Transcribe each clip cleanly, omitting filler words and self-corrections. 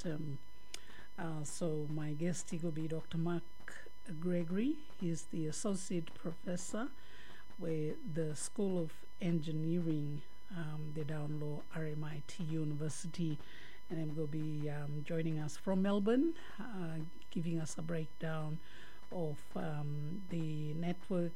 system. So my guest he will be Dr. Mark Gregory. He's the associate professor with the School of Engineering, the Downlow RMIT University, and I'm going to be joining us from Melbourne, giving us a breakdown of the network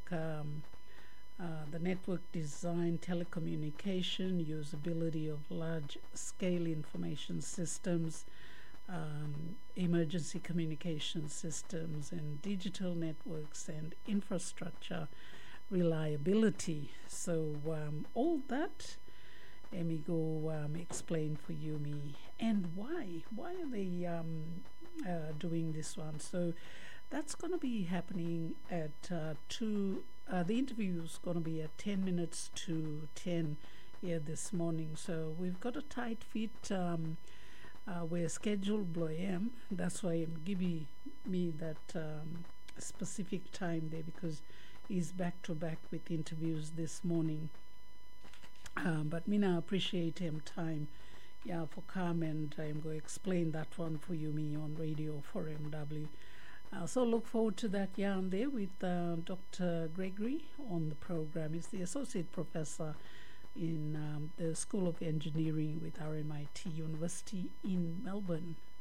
design, telecommunication, usability of large-scale information systems, emergency communication systems, and digital networks and infrastructure reliability. So all that, Amy go explain for you me and why are they doing this one. So that's going to be happening at 2. The interview is going to be at 10 minutes to 10 here this morning. So we've got a tight fit. We're scheduled below AM. That's why I'm giving me that specific time there, because he's back to back with interviews this morning. But Mina appreciate him time, for come, and I'm going to explain that one for you me on radio for MW. So look forward to that yarn there with Dr. Gregory on the program. He's the associate professor in the School of Engineering with RMIT University in Melbourne.